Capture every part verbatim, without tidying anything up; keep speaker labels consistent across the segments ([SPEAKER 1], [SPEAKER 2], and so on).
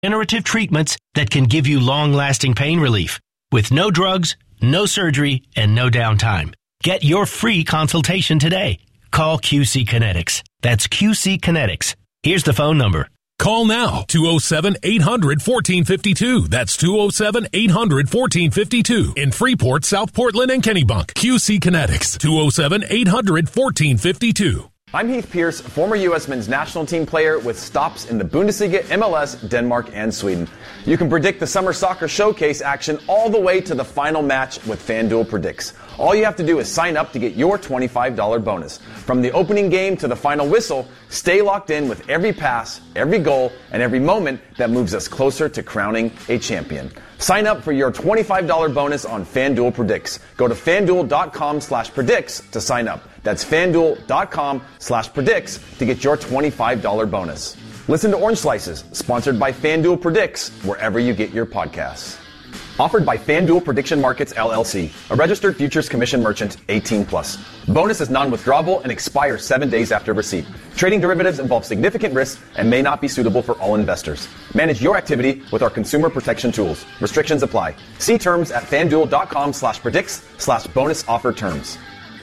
[SPEAKER 1] regenerative treatments that can give you long-lasting pain relief with no drugs, no surgery, and no downtime. Get your free consultation today. Call Q C Kinetics. That's Q C Kinetics. Here's the phone number.
[SPEAKER 2] Call now, two oh seven, eight hundred, fourteen fifty-two. That's two oh seven, eight hundred, fourteen fifty-two. In Freeport, South Portland, and Kennebunk. Q C Kinetics, two oh seven, eight hundred, fourteen fifty-two.
[SPEAKER 3] I'm Heath Pierce, former U S men's national team player with stops in the Bundesliga, M L S, Denmark, and Sweden. You can predict the Summer Soccer Showcase action all the way to the final match with FanDuel Predicts. All you have to do is sign up to get your twenty-five dollars bonus. From the opening game to the final whistle, stay locked in with every pass, every goal, and every moment that moves us closer to crowning a champion. Sign up for your twenty-five dollars bonus on FanDuel Predicts. Go to FanDuel.com slash predicts to sign up. That's FanDuel.com slash predicts to get your twenty-five dollars bonus. Listen to Orange Slices, sponsored by FanDuel Predicts, wherever you get your podcasts. Offered by FanDuel Prediction Markets, L L C, a registered futures commission merchant, eighteen plus. Bonus is non-withdrawable and expires seven days after receipt. Trading derivatives involves significant risk and may not be suitable for all investors. Manage your activity with our consumer protection tools. Restrictions apply. See terms at FanDuel.com slash predicts slash bonus offer terms.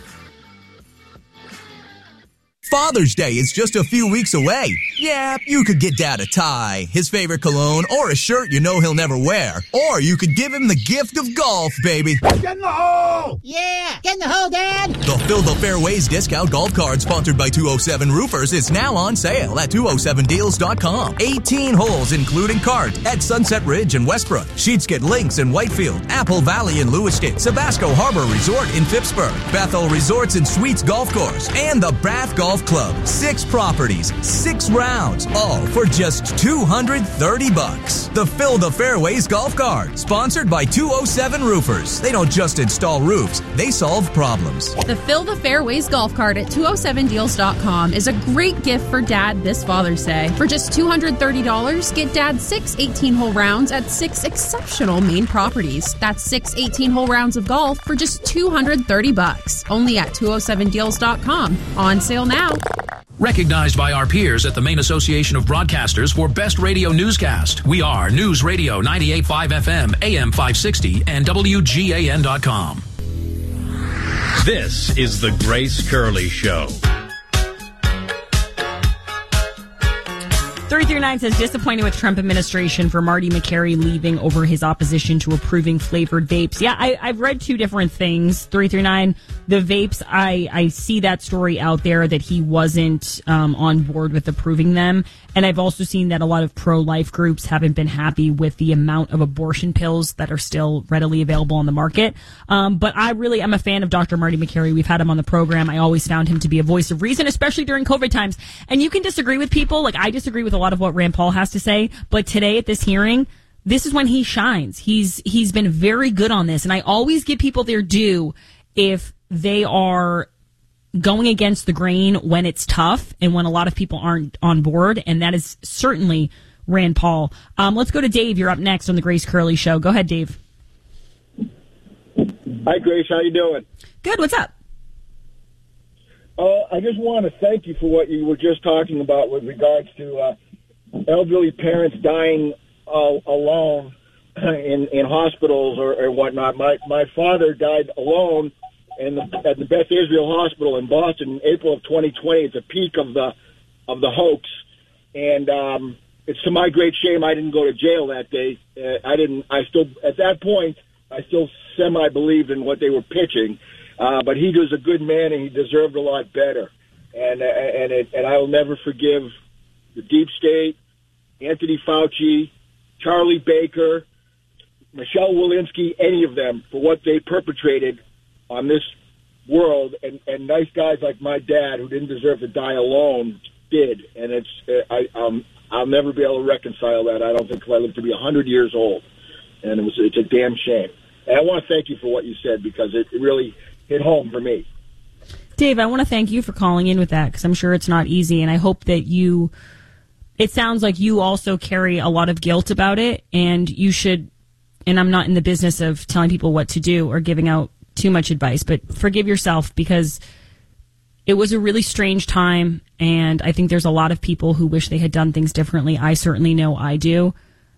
[SPEAKER 4] Father's Day is just a few weeks away. Yeah, you could get Dad a tie, his favorite cologne, or a shirt you know he'll never wear. Or you could give him the gift of golf, baby.
[SPEAKER 5] Get in the hole!
[SPEAKER 6] Yeah, get in the hole, Dad!
[SPEAKER 4] The Fill the Fairways discount golf card sponsored by two oh seven Roofers is now on sale at two oh seven deals dot com. eighteen holes including cart at Sunset Ridge in Westbrook, Sheetskin Links in Whitefield, Apple Valley in Lewiston, Sabasco Harbor Resort in Phippsburg, Bethel Resorts and Suites Golf Course, and the Bath Golf Club. Six properties, six rounds, all for just two hundred thirty bucks. The Fill the Fairways golf cart, sponsored by two oh seven Roofers. They don't just install roofs, they solve problems.
[SPEAKER 7] The Fill the Fairways golf cart at two oh seven deals dot com is a great gift for Dad this Father's Day. For just two hundred thirty dollars, get Dad six eighteen-hole rounds at six exceptional Maine properties. That's six eighteen-hole rounds of golf for just two hundred thirty bucks. Only at two oh seven deals dot com. On sale now.
[SPEAKER 8] Recognized by our peers at the Maine Association of Broadcasters for Best Radio Newscast. We are News Radio ninety-eight point five F M, A M five sixty, and W G A N dot com.
[SPEAKER 9] This is the Grace Curley Show.
[SPEAKER 10] three three nine says, disappointed with Trump administration for Marty McCary leaving over his opposition to approving flavored vapes. Yeah, I, I've read two different things. three three nine, the vapes, I, I see that story out there that he wasn't um, on board with approving them. And I've also seen that a lot of pro-life groups haven't been happy with the amount of abortion pills that are still readily available on the market. Um, but I really am a fan of Doctor Marty McCary. We've had him on the program. I always found him to be a voice of reason, especially during COVID times. And you can disagree with people. Like, I disagree with a lot of what Rand Paul has to say. But today at this hearing, this is when he shines. He's he's been very good on this. And I always give people their due if they are going against the grain when it's tough and when a lot of people aren't on board. And that is certainly Rand Paul. Um, let's go to Dave. You're up next on the Grace Curley Show. Go ahead, Dave.
[SPEAKER 11] Hi, Grace. How you doing?
[SPEAKER 10] Good. What's up?
[SPEAKER 11] Uh, I just want to thank you for what you were just talking about with regards to uh, elderly parents dying uh, alone in, in hospitals or, or whatnot. My my father died alone in the, at the Beth Israel Hospital in Boston in April of twenty twenty. It's a peak of the of the hoax, and um, it's to my great shame I didn't go to jail that day. Uh, I didn't. I still at that point I still semi believed in what they were pitching, uh, but he was a good man and he deserved a lot better. And uh, and it, and I will never forgive the deep state, Anthony Fauci, Charlie Baker, Michelle Walensky, any of them for what they perpetrated on this world, and, and nice guys like my dad who didn't deserve to die alone did. And it's uh, I um, I'll never be able to reconcile that. I don't think till I live to be one hundred years old, and it was it's a damn shame. And I want to thank you for what you said because it, it really hit home for me.
[SPEAKER 10] Dave, I want to thank you for calling in with that because I'm sure it's not easy, and I hope that you. It sounds like you also carry a lot of guilt about it, and you should. And I'm not in the business of telling people what to do or giving out too much advice, but forgive yourself because it was a really strange time, and I think there's a lot of people who wish they had done things differently. I certainly know I do.